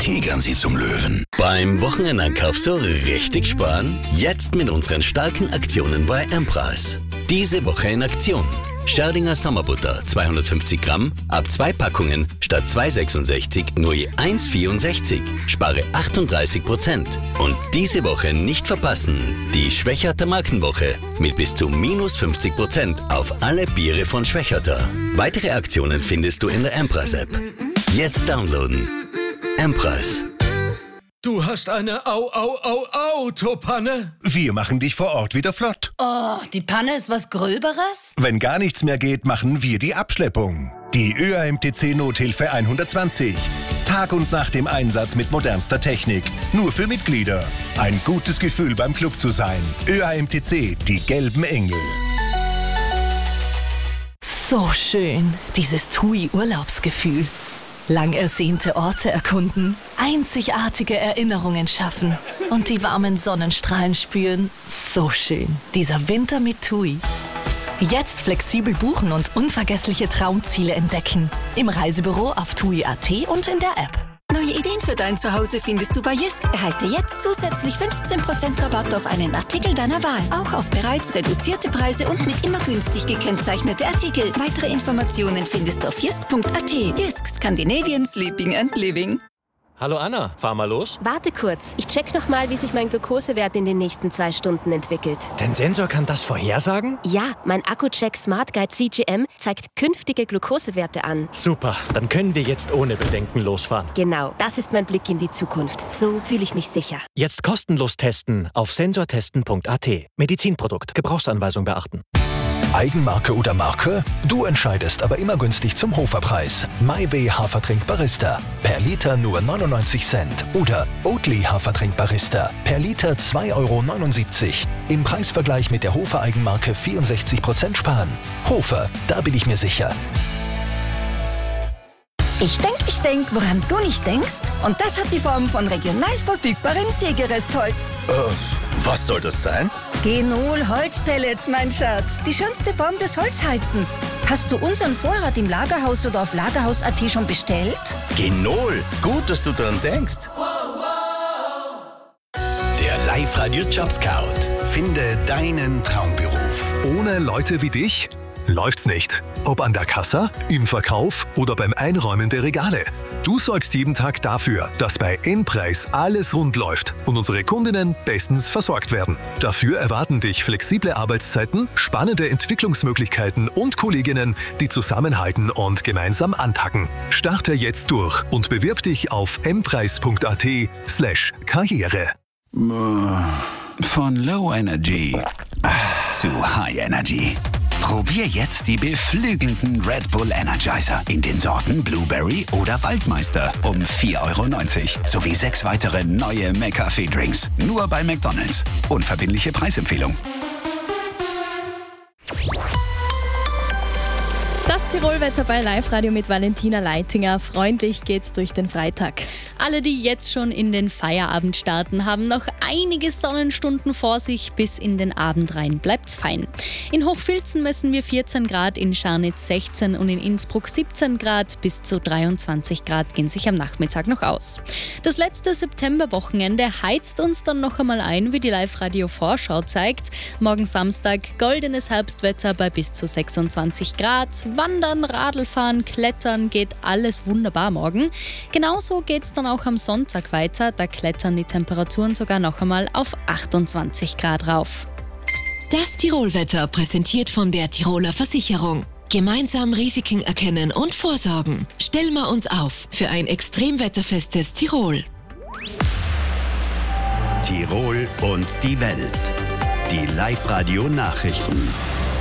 tigern sie zum Löwen. Beim Wochenendeinkauf so richtig sparen? Jetzt mit unseren starken Aktionen bei M-Preis. Diese Woche in Aktion. Scherdinger Sommerbutter 250 Gramm, ab 2 Packungen statt 2,66 nur je 1,64. Spare 38%. Und diese Woche nicht verpassen, die Schwächerter Markenwoche mit bis zu minus 50% auf alle Biere von Schwächerter. Weitere Aktionen findest du in der M-Preis-App. Jetzt downloaden. M-Preis. Du hast eine Autopanne? Wir machen dich vor Ort wieder flott. Oh, die Panne ist was Gröberes? Wenn gar nichts mehr geht, machen wir die Abschleppung. Die ÖAMTC Nothilfe 120. Tag und Nacht im Einsatz mit modernster Technik. Nur für Mitglieder. Ein gutes Gefühl beim Club zu sein. ÖAMTC, die gelben Engel. So schön, dieses TUI-Urlaubsgefühl. Lang ersehnte Orte erkunden, einzigartige Erinnerungen schaffen und die warmen Sonnenstrahlen spüren. So schön, dieser Winter mit TUI. Jetzt flexibel buchen und unvergessliche Traumziele entdecken. Im Reisebüro auf TUI.at und in der App. Neue Ideen für dein Zuhause findest du bei Jysk. Erhalte jetzt zusätzlich 15% Rabatt auf einen Artikel deiner Wahl. Auch auf bereits reduzierte Preise und mit immer günstig gekennzeichnete Artikel. Weitere Informationen findest du auf jysk.at. Jysk, Scandinavian Sleeping and Living. Hallo Anna, fahr mal los. Warte kurz, ich check nochmal, wie sich mein Glukosewert in den nächsten 2 Stunden entwickelt. Dein Sensor kann das vorhersagen? Ja, mein Accu-Check Smart Guide CGM zeigt künftige Glukosewerte an. Super, dann können wir jetzt ohne Bedenken losfahren. Genau, das ist mein Blick in die Zukunft. So fühle ich mich sicher. Jetzt kostenlos testen auf sensortesten.at. Medizinprodukt, Gebrauchsanweisung beachten. Eigenmarke oder Marke? Du entscheidest, aber immer günstig zum Hoferpreis. MyWay Hafertrink Barista. Per Liter nur 99 Cent. Oder Oatly Hafertrink Barista. Per Liter 2,79 Euro. Im Preisvergleich mit der Hofer Eigenmarke 64% sparen. Hofer, da bin ich mir sicher. Ich denk, woran du nicht denkst. Und das hat die Form von regional verfügbarem Sägerestholz. Was soll das sein? Genol Holzpellets, mein Schatz. Die schönste Form des Holzheizens. Hast du unseren Vorrat im Lagerhaus oder auf Lagerhaus.at schon bestellt? Genol, gut, dass du dran denkst. Der Live-Radio Job Scout. Finde deinen Traumberuf. Ohne Leute wie dich läuft's nicht. Ob an der Kassa, im Verkauf oder beim Einräumen der Regale. Du sorgst jeden Tag dafür, dass bei M-Preis alles rund läuft und unsere Kundinnen bestens versorgt werden. Dafür erwarten dich flexible Arbeitszeiten, spannende Entwicklungsmöglichkeiten und Kolleginnen, die zusammenhalten und gemeinsam anpacken. Starte jetzt durch und bewirb dich auf mpreis.at/Karriere. Von Low Energy zu High Energy. Probier jetzt die beflügelnden Red Bull Energizer in den Sorten Blueberry oder Waldmeister um 4,90 € sowie 6 weitere neue McCafé-Drinks. Nur bei McDonald's. Unverbindliche Preisempfehlung. Das Tirolwetter bei Live-Radio mit Valentina Leitinger. Freundlich geht's durch den Freitag. Alle, die jetzt schon in den Feierabend starten, haben noch einige Sonnenstunden vor sich bis in den Abend rein. Bleibt's fein. In Hochfilzen messen wir 14 Grad, in Scharnitz 16 und in Innsbruck 17 Grad. Bis zu 23 Grad gehen sich am Nachmittag noch aus. Das letzte Septemberwochenende heizt uns dann noch einmal ein, wie die Live-Radio-Vorschau zeigt. Morgen Samstag goldenes Herbstwetter bei bis zu 26 Grad. Wandern, Radlfahren, Klettern geht alles wunderbar morgen. Genauso geht es dann auch am Sonntag weiter. Da klettern die Temperaturen sogar noch einmal auf 28 Grad rauf. Das Tirolwetter präsentiert von der Tiroler Versicherung. Gemeinsam Risiken erkennen und vorsorgen. Stellen wir uns auf für ein extremwetterfestes Tirol. Tirol und die Welt. Die Live-Radio-Nachrichten.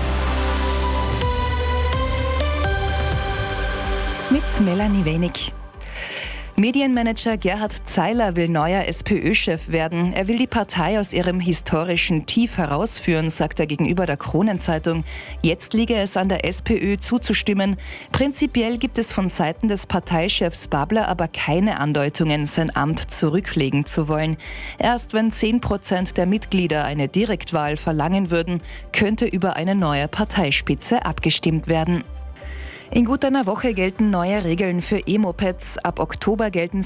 Mit Melanie Wenig. Medienmanager Gerhard Zeiler will neuer SPÖ-Chef werden. Er will die Partei aus ihrem historischen Tief herausführen, sagt er gegenüber der Kronenzeitung. Jetzt liege es an der SPÖ zuzustimmen. Prinzipiell gibt es von Seiten des Parteichefs Babler aber keine Andeutungen, sein Amt zurücklegen zu wollen. Erst wenn 10% der Mitglieder eine Direktwahl verlangen würden, könnte über eine neue Parteispitze abgestimmt werden. In gut einer Woche gelten neue Regeln für E-Mopeds. Ab Oktober gelten